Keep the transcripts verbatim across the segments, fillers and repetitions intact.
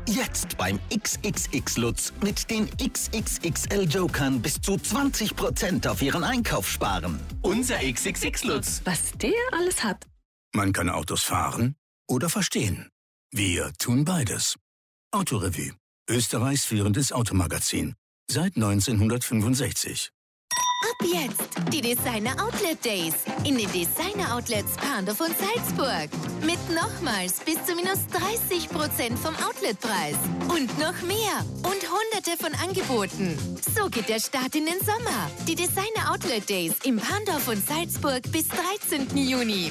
Jetzt beim X X X Lutz mit den X X X L Jokern bis zu zwanzig Prozent auf Ihren Einkauf sparen. Unser X X X Lutz. Was der alles hat. Man kann Autos fahren oder verstehen. Wir tun beides. Autorevue, Österreichs führendes Automagazin. Seit neunzehnhundertfünfundsechzig. Ab jetzt die Designer Outlet Days in den Designer Outlets Parndorf und Salzburg. Mit nochmals bis zu minus dreißig Prozent vom Outletpreis. Und noch mehr. Und hunderte von Angeboten. So geht der Start in den Sommer. Die Designer Outlet Days im Parndorf und Salzburg bis dreizehnten Juni.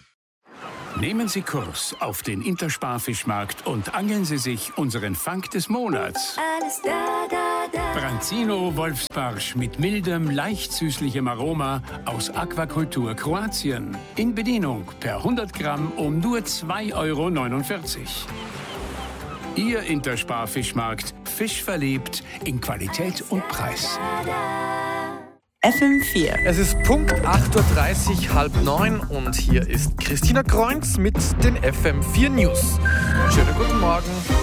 Nehmen Sie Kurs auf den Intersparfischmarkt und angeln Sie sich unseren Fang des Monats. Alles da, da, da. Branzino Wolfsbarsch mit mildem, leicht süßlichem Aroma aus Aquakultur Kroatien. In Bedienung per hundert Gramm um nur zwei Euro neunundvierzig. Ihr Intersparfischmarkt, Fisch verliebt in Qualität und Preis. F M vier. Es ist Punkt acht Uhr dreißig, halb neun und hier ist Christina Kreunz mit den F M vier News. Schönen guten Morgen.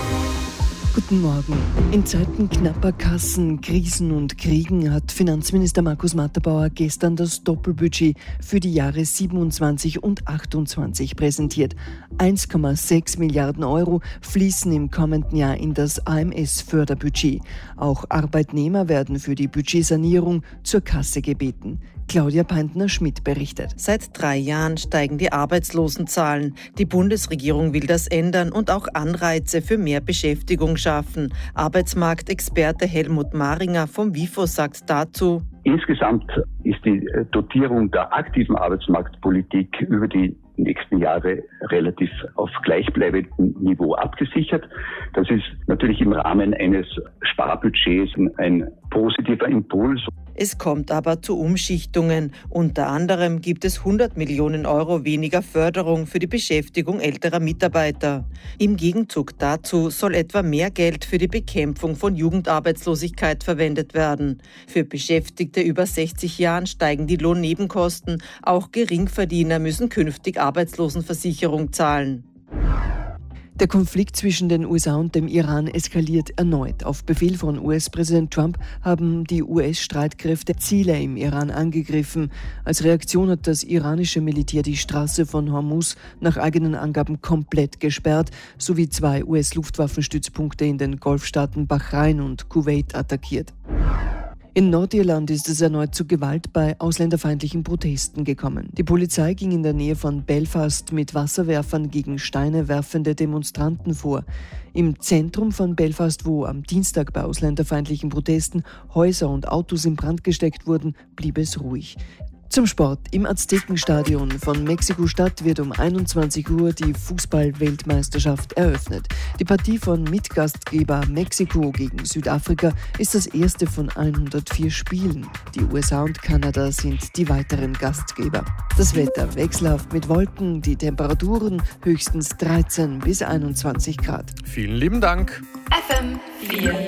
Guten Morgen. In Zeiten knapper Kassen, Krisen und Kriegen hat Finanzminister Markus Matterbauer gestern das Doppelbudget für die Jahre siebenundzwanzig und achtundzwanzig präsentiert. eins Komma sechs Milliarden Euro fließen im kommenden Jahr in das A M S-Förderbudget. Auch Arbeitnehmer werden für die Budgetsanierung zur Kasse gebeten. Claudia Peintner-Schmidt berichtet. Seit drei Jahren steigen die Arbeitslosenzahlen. Die Bundesregierung will das ändern und auch Anreize für mehr Beschäftigung schaffen. Arbeitsmarktexperte Helmut Maringer vom WIFO sagt dazu: Insgesamt ist die Dotierung der aktiven Arbeitsmarktpolitik über die nächsten Jahre relativ auf gleichbleibendem Niveau abgesichert. Das ist natürlich im Rahmen eines Sparbudgets ein positiver Impuls. Es kommt aber zu Umschichtungen. Unter anderem gibt es hundert Millionen Euro weniger Förderung für die Beschäftigung älterer Mitarbeiter. Im Gegenzug dazu soll etwa mehr Geld für die Bekämpfung von Jugendarbeitslosigkeit verwendet werden. Für Beschäftigte über sechzig Jahren steigen die Lohnnebenkosten. Auch Geringverdiener müssen künftig Arbeitslosenversicherung zahlen. Der Konflikt zwischen den U S A und dem Iran eskaliert erneut. Auf Befehl von U S-Präsident Trump haben die U S-Streitkräfte Ziele im Iran angegriffen. Als Reaktion hat das iranische Militär die Straße von Hormuz nach eigenen Angaben komplett gesperrt, sowie zwei U S-Luftwaffenstützpunkte in den Golfstaaten Bahrain und Kuwait attackiert. In Nordirland ist es erneut zu Gewalt bei ausländerfeindlichen Protesten gekommen. Die Polizei ging in der Nähe von Belfast mit Wasserwerfern gegen Steine werfende Demonstranten vor. Im Zentrum von Belfast, wo am Dienstag bei ausländerfeindlichen Protesten Häuser und Autos in Brand gesteckt wurden, blieb es ruhig. Zum Sport. Im Aztekenstadion von Mexiko-Stadt wird um einundzwanzig Uhr die Fußball-Weltmeisterschaft eröffnet. Die Partie von Mitgastgeber Mexiko gegen Südafrika ist das erste von hundertvier Spielen. Die U S A und Kanada sind die weiteren Gastgeber. Das Wetter wechselhaft mit Wolken, die Temperaturen höchstens dreizehn bis einundzwanzig Grad. Vielen lieben Dank. F M vier